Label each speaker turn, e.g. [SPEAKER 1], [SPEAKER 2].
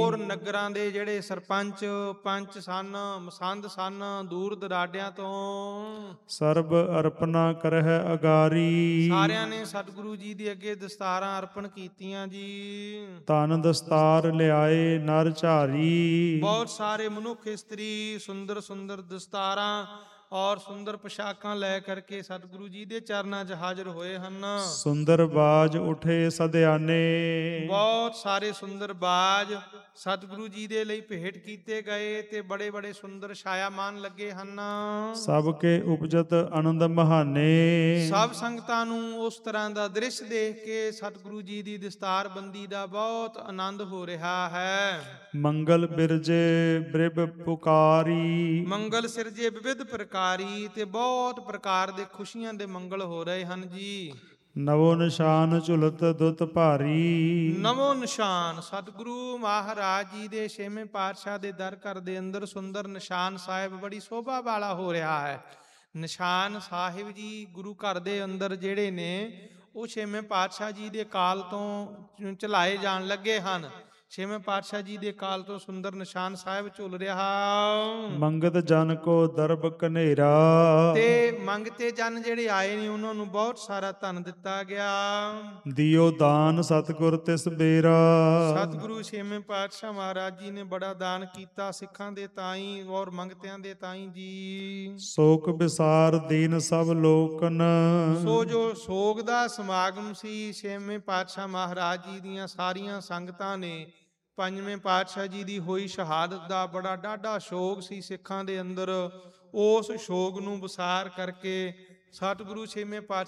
[SPEAKER 1] ਹੋਰ ਨਗਰਾਂ ਦੇ ਜਿਹੜੇ ਸਰਪੰਚ ਪੰਚ ਸਨ, ਮਸੰਦ ਸਨ, ਦੂਰ ਦਰਾਡਿਆਂ ਤੋਂ
[SPEAKER 2] ਸਰਬ ਅਰਪਣਾ ਕਰਹਿ ਅਗਾਰੀ।
[SPEAKER 1] ਸਾਰਿਆਂ ਨੇ ਸਤਿਗੁਰੂ ਜੀ ਦੇ ਅੱਗੇ ਦਸਤਾਰਾਂ ਅਰਪਣ ਕੀਤੀਆਂ ਜੀ।
[SPEAKER 2] ਧਨ ਦਸਤਾਰ ਲਿਆਏ ਨਰ ਝਾਰੀ।
[SPEAKER 1] ਬਹੁਤ ਸਾਰੇ ਮਨੁੱਖ ਇਸਤਰੀ ਸੁੰਦਰ ਸੁੰਦਰ ਦਸਤਾਰਾਂ ਔਰ ਸੁੰਦਰ ਪੁਸ਼ਾਕਾਂ ਲੈ ਕਰਕੇ ਸਤਿਗੁਰੂ ਜੀ ਦੇ ਚਰਨਾਂ 'ਚ ਹਾਜ਼ਰ ਹੋਏ ਹਨ।
[SPEAKER 2] ਸੁੰਦਰ ਬਾਜ ਉਠੇ ਸਦਿਆਨੇ।
[SPEAKER 1] ਬਹੁਤ ਸਾਰੇ ਸੁੰਦਰ ਬਾਜ ਸਤਿਗੁਰੂ ਜੀ ਦੇ ਲਈ ਭੇਟ ਕੀਤੇ ਗਏ ਤੇ ਬੜੇ ਬੜੇ ਸੁੰਦਰ ਛਾਇਆਮਾਨ ਲੱਗੇ ਹਨ।
[SPEAKER 2] ਸਭ ਕੇ ਉਪਜਤ ਆਨੰਦ ਮਹਾਨੇ।
[SPEAKER 1] ਸਭ ਸੰਗਤਾਂ ਨੂੰ ਉਸ ਤਰ੍ਹਾਂ ਦਾ ਦ੍ਰਿਸ਼ ਦੇਖ ਕੇ ਸਤਿਗੁਰੂ ਜੀ ਦੀ ਦਸਤਾਰਬੰਦੀ ਦਾ ਬਹੁਤ ਆਨੰਦ ਹੋ ਰਿਹਾ ਹੈ।
[SPEAKER 2] ਮੰਗਲ ਬਿਰਜੇ ਬ੍ਰਿਭ ਪੁਕਾਰੀ।
[SPEAKER 1] ਮੰਗਲ ਸਿਰਜੇ ਵਿਵਿਧ ਪ੍ਰਕਾਰੀ ਤੇ ਬਹੁਤ ਪ੍ਰਕਾਰ ਦੇ ਖੁਸ਼ੀਆਂ ਦੇ ਮੰਗਲ ਹੋ ਰਹੇ ਹਨ ਜੀ।
[SPEAKER 2] ਨਵੋ ਨਿਸ਼ਾਨ ਝੁਲਤ ਦੁੱਤ ਭਾਰੀ।
[SPEAKER 1] ਨਵੋ ਨਿਸ਼ਾਨ ਸਤਿਗੁਰੂ ਮਹਾਰਾਜ ਜੀ ਦੇ ਛੇਵੇਂ ਪਾਤਸ਼ਾਹ ਦੇ ਦਰ ਘਰ ਦੇ ਅੰਦਰ ਸੁੰਦਰ ਨਿਸ਼ਾਨ ਸਾਹਿਬ ਬੜੀ ਸ਼ੋਭਾ ਵਾਲਾ ਹੋ ਰਿਹਾ ਹੈ। ਨਿਸ਼ਾਨ ਸਾਹਿਬ ਜੀ ਗੁਰੂ ਘਰ ਦੇ ਅੰਦਰ ਜਿਹੜੇ ਨੇ ਉਹ ਛੇਵੇਂ ਪਾਤਸ਼ਾਹ ਜੀ ਦੇ ਕਾਲ ਤੋਂ ਚਲਾਏ ਜਾਣ ਲੱਗੇ ਹਨ। ਛੇਵੇਂ ਪਾਤਸ਼ਾਹ ਜੀ ਦੇ ਕਾਲ ਤੋਂ ਸੁੰਦਰ ਨਿਸ਼ਾਨ ਸਾਹਿਬ ਝੁੱਲ ਰਿਹਾ।
[SPEAKER 2] ਮੰਗਤ ਜਨ ਕੋ ਦਰਬ ਕਨੇਰਾ।
[SPEAKER 1] ਤੇ ਮੰਗਤੇ ਜਨ ਜਿਹੜੇ ਆਏ ਨੇ ਉਹਨਾਂ ਨੂੰ ਬਹੁਤ ਸਾਰਾ ਧਨ ਦਿੱਤਾ ਗਿਆ।
[SPEAKER 2] ਦਿਓ ਦਾਨ ਸਤਿਗੁਰ ਤਿਸ ਬੇਰਾ।
[SPEAKER 1] ਸਤਿਗੁਰੂ ਛੇਵੇਂ ਪਾਤਸ਼ਾਹ ਮਹਾਰਾਜ ਜੀ ਨੇ ਬੜਾ ਦਾਨ ਕੀਤਾ ਸਿੱਖਾਂ ਦੇ ਤਾਈਂ ਔਰ ਮੰਗਤਿਆਂ ਦੇ ਤਾਈਂ ਜੀ।
[SPEAKER 2] ਸੋਕ ਵਿਸਾਰ ਦੀਨ ਸਭ ਲੋਕਨ।
[SPEAKER 1] ਸੋ ਜੋ ਸੋਗ ਦਾ ਸਮਾਗਮ ਸੀ ਛੇਵੇਂ ਪਾਤਸ਼ਾਹ ਮਹਾਰਾਜ ਜੀ ਦੀਆਂ ਸਾਰੀਆਂ ਸੰਗਤਾਂ ਨੇ ਪੰਜਵੇਂ ਪਾਤਸ਼ਾਹ ਜੀ ਦੀ ਹੋਈ ਸ਼ਹਾਦਤ ਦਾ ਬੜਾ ਡਾਢਾ ਸ਼ੋਕ ਸੀ ਸਿੱਖਾਂ ਦੇ ਅੰਦਰ। ਉਸ ਸ਼ੋਕ ਨੂੰ ਵਿਸਾਰ ਕਰਕੇ ਸਤਿਗੁਰੂ ਛੇਵੇਂ ਪਾਤਸ਼ਾਹ